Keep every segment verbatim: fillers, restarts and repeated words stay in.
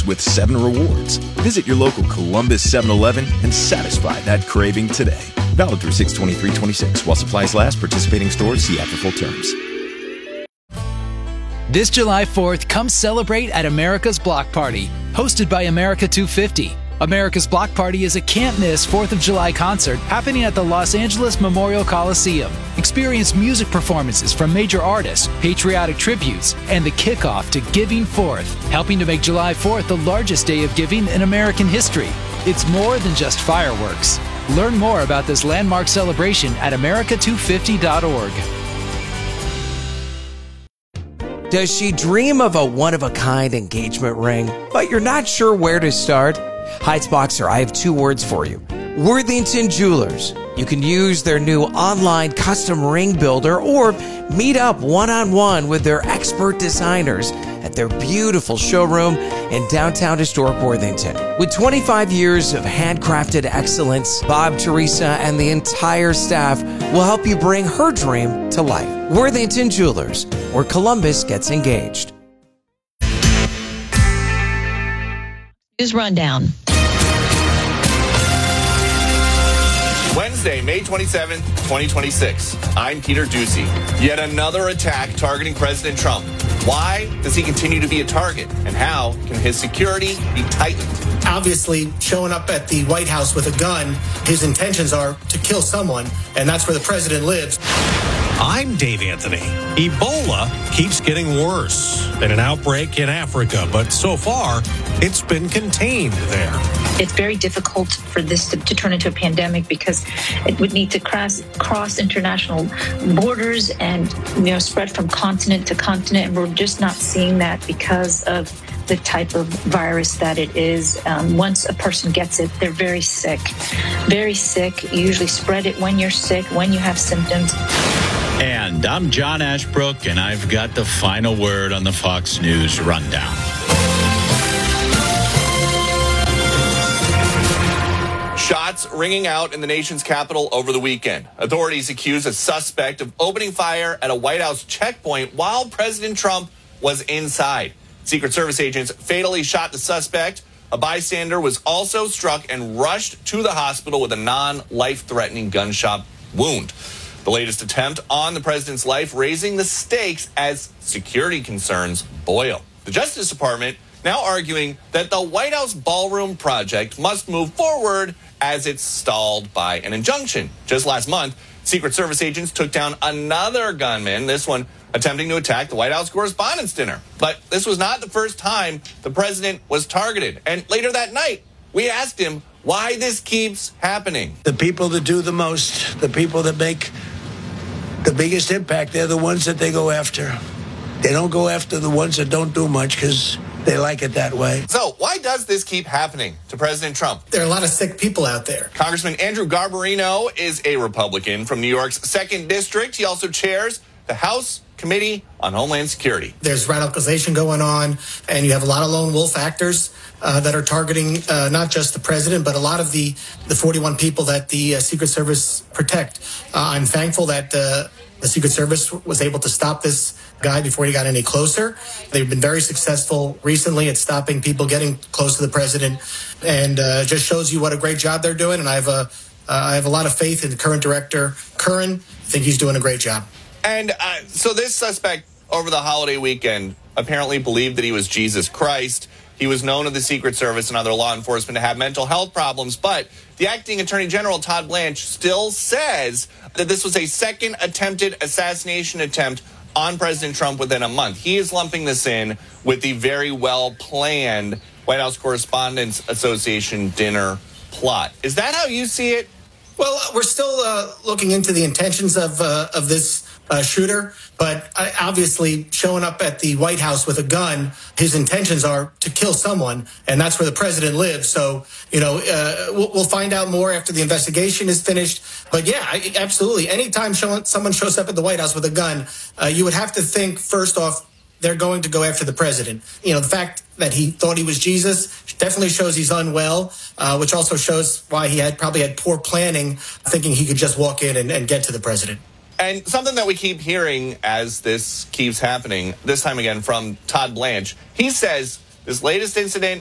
comes with seven rewards. Visit your local Columbus seven eleven and satisfy that craving today. Valid through six twenty-three twenty-six. While supplies last, participating stores see after full terms. This July fourth, come celebrate at America's Block Party, hosted by America two fifty. America's Block Party is a can't-miss fourth of July concert happening at the Los Angeles Memorial Coliseum. Experience music performances from major artists, patriotic tributes, and the kickoff to Giving Fourth, helping to make July fourth the largest day of giving in American history. It's more than just fireworks. Learn more about this landmark celebration at america two fifty dot org. Does she dream of a one-of-a-kind engagement ring, but you're not sure where to start? Heights Boxer, I have two words for you. Worthington Jewelers. You can use their new online custom ring builder or meet up one-on-one with their expert designers at their beautiful showroom in downtown historic Worthington. With twenty-five years of handcrafted excellence, Bob, Teresa, and the entire staff will help you bring her dream to life. Worthington Jewelers, where Columbus gets engaged. News Rundown. Wednesday, May twenty-seventh, twenty twenty-six. I'm Peter Ducey. Yet another attack targeting President Trump. Why does he continue to be a target? And how can his security be tightened? Obviously, showing up at the White House with a gun, his intentions are to kill someone, and that's where the president lives. I'm Dave Anthony. Ebola keeps getting worse than an outbreak in Africa, but so far, it's been contained there. It's very difficult for this to, to turn into a pandemic because it would need to cross, cross international borders and, you know, spread from continent to continent, and we're just not seeing that because of the type of virus that it is. Um, once a person gets it, they're very sick, very sick. You usually spread it when you're sick, when you have symptoms. And I'm John Ashbrook, and I've got the final word on the Fox News Rundown. Shots ringing out in the nation's capital over the weekend. Authorities accuse a suspect of opening fire at a White House checkpoint while President Trump was inside. Secret Service agents fatally shot the suspect. A bystander was also struck and rushed to the hospital with a non-life-threatening gunshot wound. The latest attempt on the president's life, raising the stakes as security concerns boil. The Justice Department now arguing that the White House ballroom project must move forward as it's stalled by an injunction. Just last month, Secret Service agents took down another gunman, this one attempting to attack the White House Correspondents' Dinner. But this was not the first time the president was targeted. And later that night, we asked him why this keeps happening. The people that do the most, the people that make the biggest impact, they're the ones that they go after. They don't go after the ones that don't do much because they like it that way. So why does this keep happening to President Trump? There are a lot of sick people out there. Congressman Andrew Garbarino is a Republican from New York's second District. He also chairs the House Committee on Homeland Security. There's radicalization going on, and you have a lot of lone wolf actors uh, that are targeting uh, not just the president, but a lot of the, the forty-one people that the uh, Secret Service protect. Uh, I'm thankful that uh, the Secret Service was able to stop this guy before he got any closer. They've been very successful recently at stopping people getting close to the president, and uh, just shows you what a great job they're doing. And I have a, uh, I have a lot of faith in the current director, Curran. I think he's doing a great job. And uh, so this suspect over the holiday weekend apparently believed that he was Jesus Christ. He was known to the Secret Service and other law enforcement to have mental health problems. But the acting Attorney General, Todd Blanche, still says that this was a second attempted assassination attempt on President Trump within a month. He is lumping this in with the very well-planned White House Correspondents Association dinner plot. Is that how you see it? Well, we're still uh, looking into the intentions of uh, of this uh, shooter, but uh, obviously showing up at the White House with a gun, his intentions are to kill someone, and that's where the president lives. So, you know, uh, we'll, we'll find out more after the investigation is finished. But yeah, I, absolutely. Anytime showing, someone shows up at the White House with a gun, uh, you would have to think, first off, they're going to go after the president. You know, the fact that he thought he was Jesus definitely shows he's unwell, uh, which also shows why he had probably had poor planning, thinking he could just walk in and, and get to the president. And something that we keep hearing as this keeps happening, this time again from Todd Blanche, he says this latest incident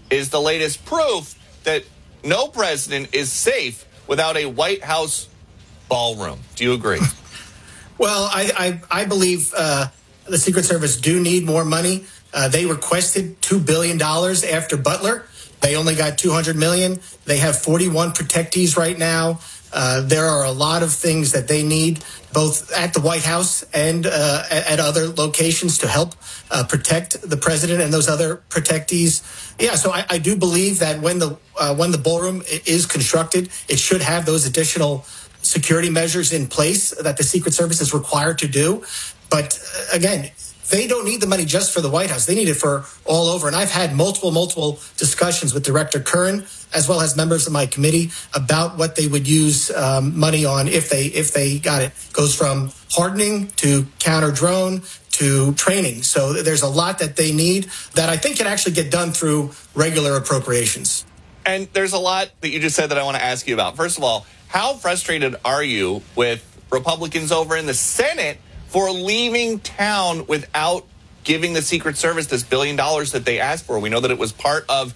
is the latest proof that no president is safe without a White House ballroom. Do you agree? Well, I, I, I believe uh, the Secret Service do need more money. Uh, they requested two billion dollars after Butler. They only got two hundred million dollars. They have forty-one protectees right now. Uh, there are a lot of things that they need, both at the White House and uh, at other locations, to help uh, protect the president and those other protectees. Yeah, so I, I do believe that when the uh, when the ballroom is constructed, it should have those additional security measures in place that the Secret Service is required to do. But uh, again, they don't need the money just for the White House. They need it for all over. And I've had multiple, multiple discussions with Director Kern, as well as members of my committee, about what they would use um, money on if they if they got it. Goes from hardening to counter drone to training. So there's a lot that they need that I think can actually get done through regular appropriations. And there's a lot that you just said that I want to ask you about. First of all, how frustrated are you with Republicans over in the Senate for leaving town without giving the Secret Service this billion dollars that they asked for? We know that it was part of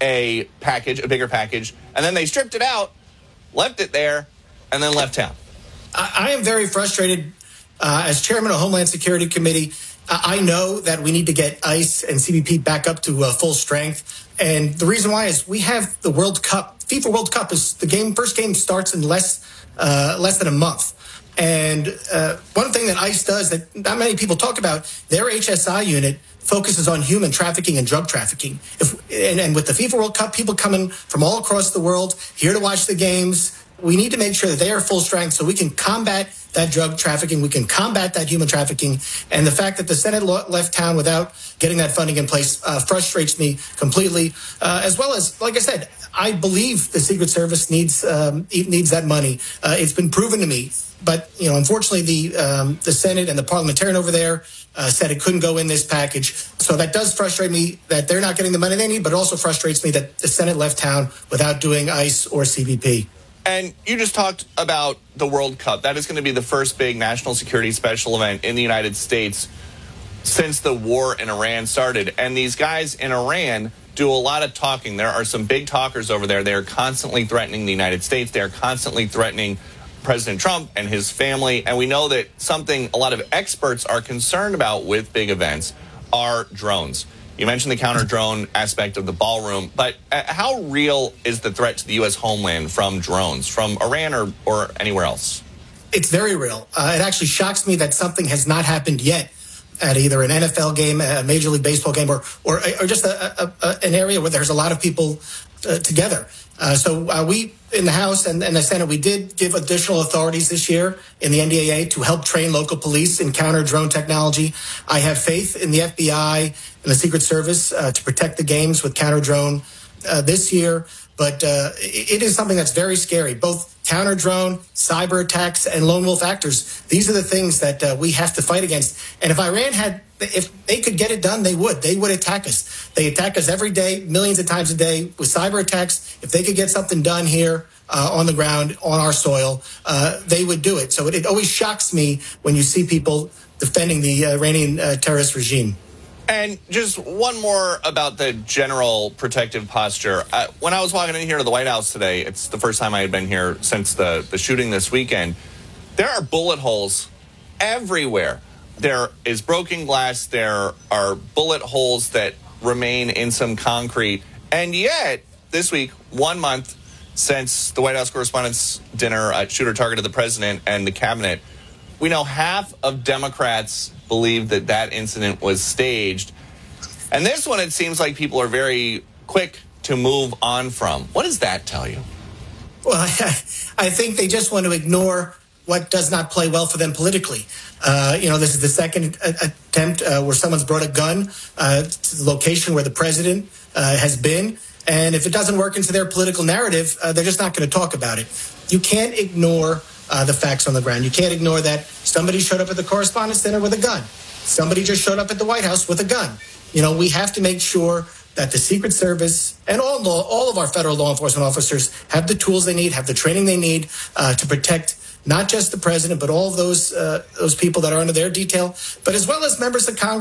a package, a bigger package, and then they stripped it out, left it there, and then left town. I, I am very frustrated. Uh, as chairman of Homeland Security Committee, I know that we need to get ICE and C B P back up to uh, full strength. And the reason why is we have the World Cup. FIFA World Cup is the game. First game starts in less uh, less than a month. And uh, one thing that ICE does that not many people talk about, their H S I unit focuses on human trafficking and drug trafficking. If, and, and with the FIFA World Cup, people coming from all across the world here to watch the games, we need to make sure that they are full strength so we can combat that drug trafficking, we can combat that human trafficking. And the fact that the Senate left town without getting that funding in place uh, frustrates me completely, uh, as well as, like I said, I believe the Secret Service needs um, needs that money. Uh, it's been proven to me. But, you know, unfortunately, the um, the Senate and the parliamentarian over there uh, said it couldn't go in this package. So that does frustrate me that they're not getting the money they need, but it also frustrates me that the Senate left town without doing ICE or C B P. And you just talked about the World Cup. That is going to be the first big national security special event in the United States since the war in Iran started. And these guys in Iran do a lot of talking. There are some big talkers over there. They are constantly threatening the United States. They are constantly threatening President Trump and his family. And we know that something a lot of experts are concerned about with big events are drones. You mentioned the counter-drone aspect of the ballroom, but how real is the threat to the U S homeland from drones, from Iran or, or anywhere else? It's very real. Uh, it actually shocks me that something has not happened yet at either an N F L game, a Major League Baseball game, or or, or just a, a, a, an area where there's a lot of people uh, together. Uh, so uh, we, in the House and, and the Senate, we did give additional authorities this year in the N D A A to help train local police in counter-drone technology. I have faith in the F B I and the Secret Service uh, to protect the games with counter-drone uh, this year. But uh, it is something that's very scary, both counter-drone, cyber attacks, and lone wolf actors. These are the things that uh, we have to fight against. And if Iran had, if they could get it done, they would. They would attack us. They attack us every day, millions of times a day with cyber attacks. If they could get something done here uh, on the ground, on our soil, uh, they would do it. So it, it always shocks me when you see people defending the Iranian uh, terrorist regime. And just one more about the general protective posture. Uh, when I was walking in here to the White House today, it's the first time I had been here since the, the shooting this weekend. There are bullet holes everywhere. There is broken glass. There are bullet holes that remain in some concrete. And yet, this week, one month since the White House Correspondents' Dinner uh, shooter targeted the president and the cabinet, we know half of Democrats believe that that incident was staged. And this one, it seems like people are very quick to move on from. What does that tell you? Well, I, I think they just want to ignore what does not play well for them politically. Uh, you know, this is the second attempt uh, where someone's brought a gun uh, to the location where the president uh, has been. And if it doesn't work into their political narrative, uh, they're just not going to talk about it. You can't ignore Uh, the facts on the ground. You can't ignore that somebody showed up at the Correspondents' Dinner with a gun. Somebody just showed up at the White House with a gun. You know, we have to make sure that the Secret Service and all law, all of our federal law enforcement officers have the tools they need, have the training they need uh, to protect not just the president, but all of those uh, those people that are under their detail, but as well as members of Congress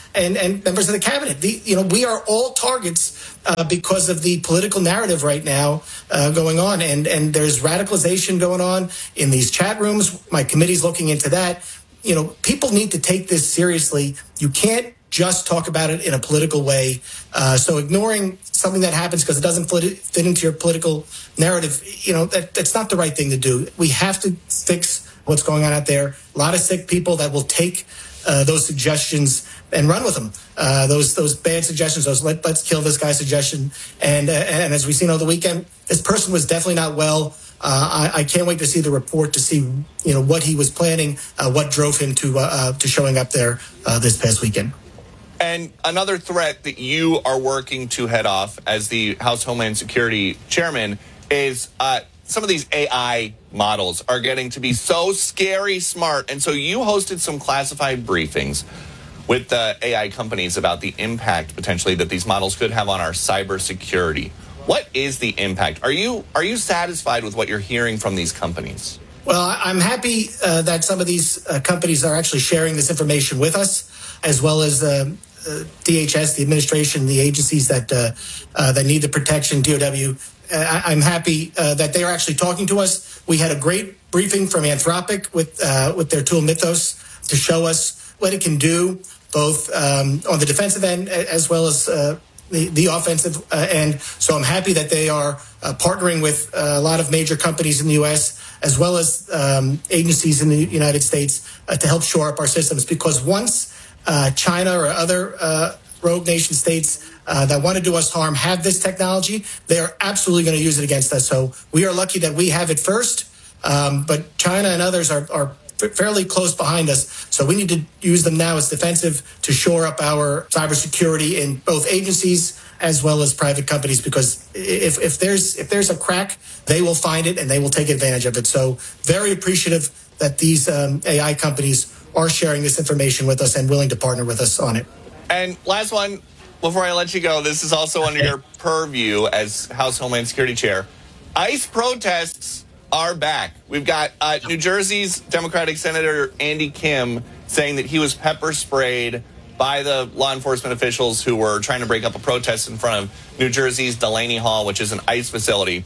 and, and members of the cabinet. The, you know, we are all targets uh, because of the political narrative right now uh, going on. And, and there's radicalization going on in these chat rooms. My committee's looking into that. You know, people need to take this seriously. You can't just talk about it in a political way. Uh, so ignoring something that happens because it doesn't fit, fit into your political narrative, you know, that, that's not the right thing to do. We have to fix what's going on out there. A lot of sick people that will take uh, those suggestions and run with them. Uh, those those bad suggestions, those let, let's kill this guy suggestion. And, uh, and as we've seen over the weekend, this person was definitely not well. Uh, I, I can't wait to see the report to see, you know, what he was planning, uh, what drove him to uh, uh, to showing up there uh, this past weekend. And another threat that you are working to head off as the House Homeland Security chairman is uh, some of these A I models are getting to be so scary smart. And so you hosted some classified briefings with the A I companies about the impact potentially that these models could have on our cybersecurity. What is the impact? Are you are you satisfied with what you're hearing from these companies? Well, I'm happy uh, that some of these uh, companies are actually sharing this information with us, as well as uh, uh, D H S, the administration, the agencies that uh, uh, that need the protection, D O W. Uh, I- I'm happy uh, that they are actually talking to us. We had a great briefing from Anthropic with uh, with their tool Mythos to show us what it can do, both um, on the defensive end as well as uh, the, the offensive uh, end. So I'm happy that they are uh, partnering with uh, a lot of major companies in the U S as well as um, agencies in the United States uh, to help shore up our systems. Because once uh, China or other uh, rogue nation states uh, that want to do us harm have this technology, they are absolutely going to use it against us. So we are lucky that we have it first, um, but China and others are, are fairly close behind us. So we need to use them now as defensive to shore up our cybersecurity in both agencies as well as private companies, because if, if there's if there's a crack, they will find it and they will take advantage of it. So very appreciative that these um, A I companies are sharing this information with us and willing to partner with us on it. And last one, before I let you go, this is also under your purview as House Homeland Security Chair. ICE protests are back. We've got uh, New Jersey's Democratic Senator Andy Kim saying that he was pepper sprayed by the law enforcement officials who were trying to break up a protest in front of New Jersey's Delaney Hall, which is an ICE facility.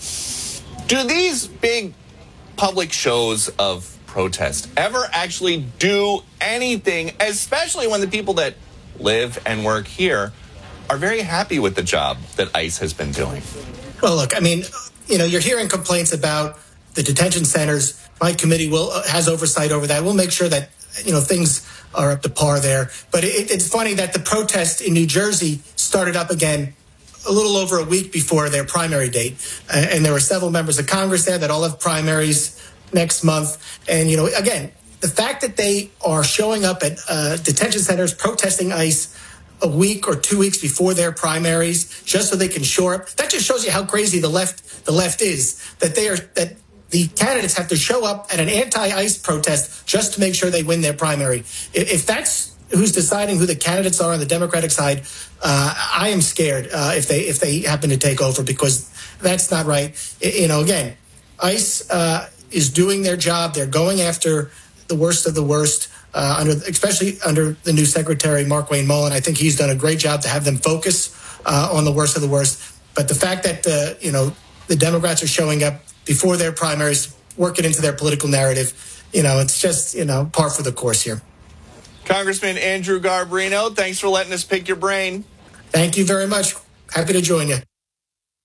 Do these big public shows of protest ever actually do anything, especially when the people that live and work here are very happy with the job that ICE has been doing? Well, look, I mean, you know, you're hearing complaints about the detention centers. My committee will uh, has oversight over that. We'll make sure that, you know, things are up to par there. But it, it's funny that the protest in New Jersey started up again a little over a week before their primary date. Uh, and there were several members of Congress there that all have primaries next month. And, you know, again, the fact that they are showing up at uh, detention centers protesting ICE a week or two weeks before their primaries just so they can shore up, that just shows you how crazy the left the left is, that they are that the candidates have to show up at an anti-ICE protest just to make sure they win their primary. If that's who's deciding who the candidates are on the Democratic side, uh, I am scared uh, if they if they happen to take over, because that's not right. You know, again, ICE uh, is doing their job. They're going after the worst of the worst, uh, under especially under the new Secretary, Mark Wayne Mullen. I think he's done a great job to have them focus uh, on the worst of the worst. But the fact that, uh, you know, the Democrats are showing up before their primaries, work it into their political narrative, you know, it's just, you know, par for the course here. Congressman Andrew Garbarino, thanks for letting us pick your brain. Thank you very much. Happy to join you.